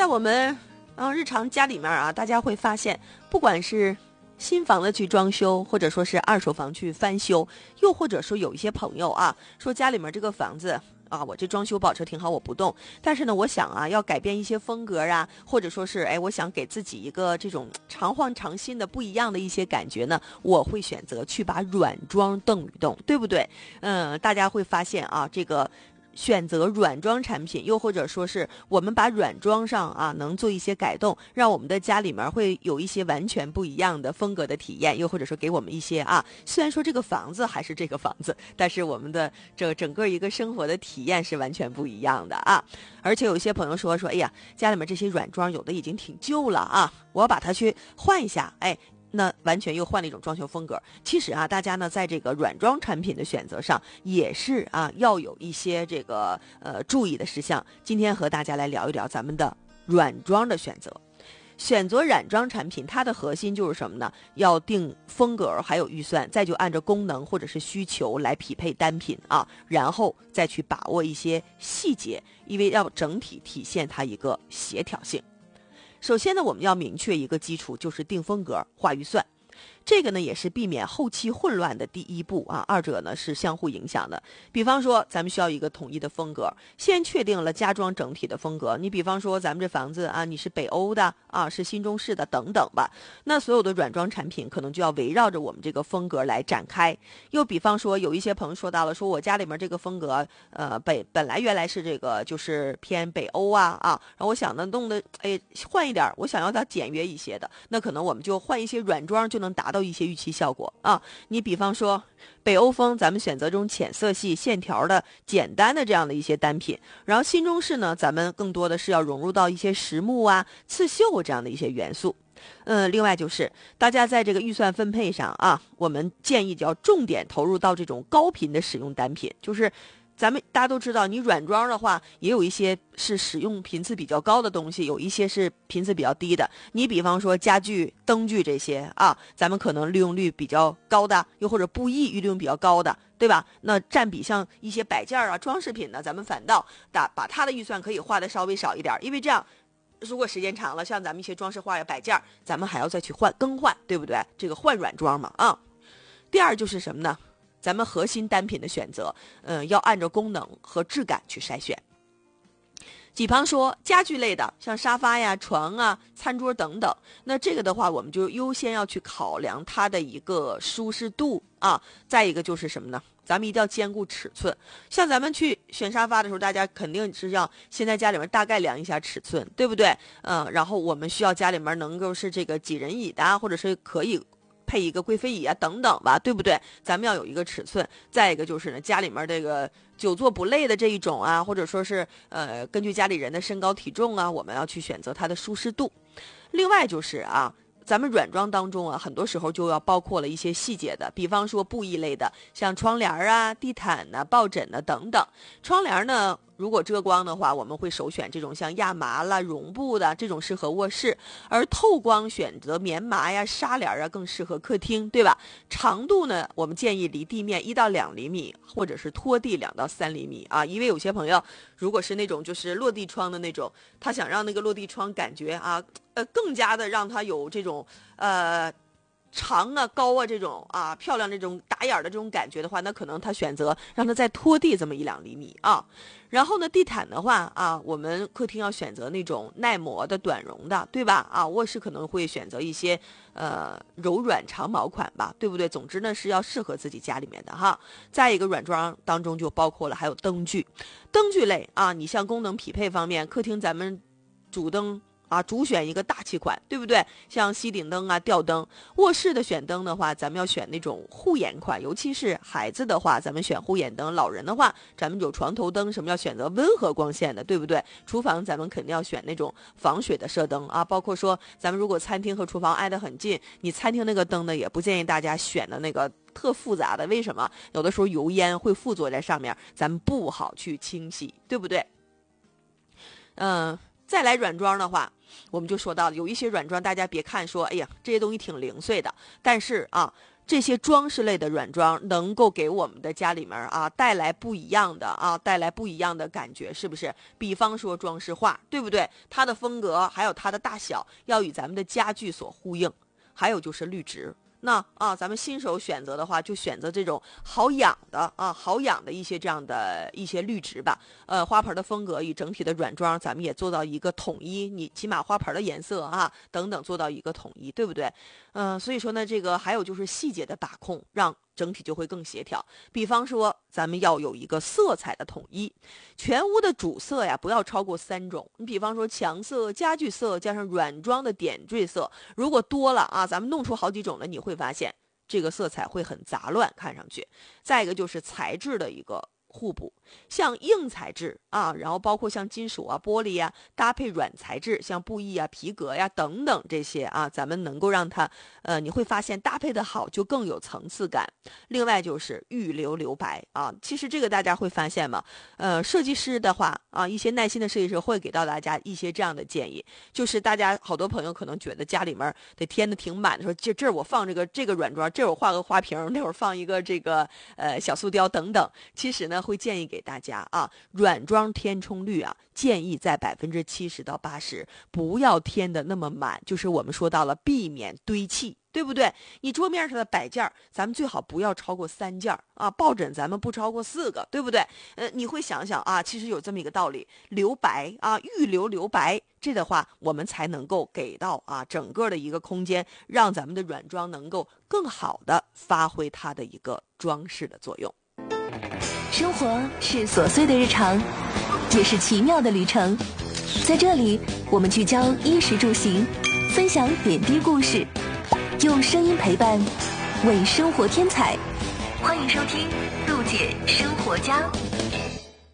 在我们日常家里面啊，大家会发现，不管是新房子去装修，或者说是二手房去翻修，又或者说有一些朋友啊，说家里面这个房子啊，我这装修保持挺好，我不动，但是呢，我想啊，要改变一些风格啊，或者说是我想给自己一个这种常换常新的不一样的一些感觉呢，我会选择去把软装动一动，对不对？大家会发现啊，这个选择软装产品，又或者说是我们把软装上啊能做一些改动，让我们的家里面会有一些完全不一样的风格的体验，又或者说给我们一些虽然说这个房子还是这个房子，但是我们的整个一个生活的体验是完全不一样的啊。而且有一些朋友说，哎呀，家里面这些软装有的已经挺旧了啊，我要把它去换一下，那完全又换了一种装修风格。其实啊，大家呢在这个软装产品的选择上，也是要有一些这个注意的事项。今天和大家来聊一聊咱们的软装的选择。选择软装产品，它的核心就是什么呢？要定风格，还有预算，再就按照功能或者是需求来匹配单品啊，然后再去把握一些细节，因为要整体体现它一个协调性。首先呢，我们要明确一个基础，就是定风格、划预算。这个呢也是避免后期混乱的第一步啊，二者呢是相互影响的。比方说咱们需要一个统一的风格，先确定了家装整体的风格。你比方说咱们这房子啊，你是北欧的啊，是新中式的等等吧，那所有的软装产品可能就要围绕着我们这个风格来展开。又比方说有一些朋友说到了，说我家里面这个风格本来原来是这个就是偏北欧然后我想呢弄的换一点，我想要它简约一些的，那可能我们就换一些软装就能达到一些预期效果啊。你比方说北欧风，咱们选择这种浅色系线条的简单的这样的一些单品，然后新中式呢，咱们更多的是要融入到一些实木刺绣这样的一些元素。另外就是大家在这个预算分配上我们建议要重点投入到这种高频的使用单品，就是咱们大家都知道，你软装的话，也有一些是使用频次比较高的东西，有一些是频次比较低的。你比方说家具、灯具这些咱们可能利用率比较高的，又或者布艺利用比较高的，对吧？那占比像一些摆件装饰品呢，咱们反倒把它的预算可以花的稍微少一点，因为这样如果时间长了，像咱们一些装饰画呀、摆件，咱们还要再去更换，对不对？这个换软装嘛第二就是什么呢？咱们核心单品的选择，要按照功能和质感去筛选。比方说家具类的，像沙发呀、床餐桌等等，那这个的话，我们就优先要去考量它的一个舒适度再一个就是什么呢？咱们一定要兼顾尺寸。像咱们去选沙发的时候，大家肯定是要先在家里面大概量一下尺寸，对不对？然后我们需要家里面能够是这个几人椅的，或者是可以配一个贵妃椅等等吧，对不对？咱们要有一个尺寸。再一个就是呢，家里面这个久坐不累的这一种或者说是根据家里人的身高体重我们要去选择它的舒适度。另外就是咱们软装当中很多时候就要包括了一些细节的，比方说布艺类的，像窗帘地毯抱枕等等。窗帘呢，如果遮光的话，我们会首选这种像亚麻绒布的，这种适合卧室；而透光选择棉麻纱帘更适合客厅，对吧？长度呢，我们建议离地面1到2厘米，或者是拖地2到3厘米因为有些朋友如果是那种就是落地窗的那种，他想让那个落地窗感觉更加的让它有这种长高这种漂亮这种打眼的这种感觉的话，那可能他选择让它再拖地这么1、2厘米然后呢，地毯的话我们客厅要选择那种耐磨的短绒的，对吧？卧室可能会选择一些柔软长毛款吧，对不对？总之呢是要适合自己家里面的再一个软装当中就包括了还有灯具类你像功能匹配方面，客厅咱们主灯主选一个大气款，对不对？像吸顶灯吊灯。卧室的选灯的话，咱们要选那种护眼款，尤其是孩子的话，咱们选护眼灯；老人的话，咱们有床头灯，什么要选择温和光线的，对不对？厨房咱们肯定要选那种防水的射灯包括说咱们如果餐厅和厨房挨得很近，你餐厅那个灯呢，也不建议大家选的那个特复杂的，为什么？有的时候油烟会附着在上面，咱们不好去清洗，对不对？再来软装的话，我们就说到有一些软装，大家别看说，哎呀，这些东西挺零碎的，但是这些装饰类的软装能够给我们的家里面啊带来不一样的感觉，是不是？比方说装饰画，对不对？它的风格还有它的大小要与咱们的家具所呼应。还有就是绿植，那咱们新手选择的话，就选择这种好养的一些这样的一些绿植吧。花盆的风格与整体的软装，咱们也做到一个统一。你起码花盆的颜色等等做到一个统一，对不对？所以说呢，这个还有就是细节的把控，让整体就会更协调。比方说，咱们要有一个色彩的统一，全屋的主色呀不要超过3种。你比方说墙色、家具色加上软装的点缀色，如果多了咱们弄出好几种了，你会发现这个色彩会很杂乱，看上去。再一个就是材质的一个互补，像硬材质然后包括像金属玻璃搭配软材质，像布艺皮革等等这些咱们能够让它你会发现搭配的好就更有层次感。另外就是预留留白其实这个大家会发现嘛，设计师的话一些耐心的设计师会给到大家一些这样的建议，就是大家好多朋友可能觉得家里面得填的挺满的，说这儿我放这个软装，这儿我画个花瓶，那会儿放一个这个小塑雕等等。其实呢会建议给大家软装填充率建议在70%到80%，不要填的那么满，就是我们说到了避免堆砌，对不对？你桌面上的摆件咱们最好不要超过3件抱枕咱们不超过4个，对不对？你会想想其实有这么一个道理，留白预留留白，这的话我们才能够给到整个的一个空间，让咱们的软装能够更好的发挥它的一个装饰的作用。 生活是琐碎的日常，也是奇妙的旅程。在这里，我们聚焦衣食住行，分享点滴故事，用声音陪伴，为生活添彩。欢迎收听陆姐生活家。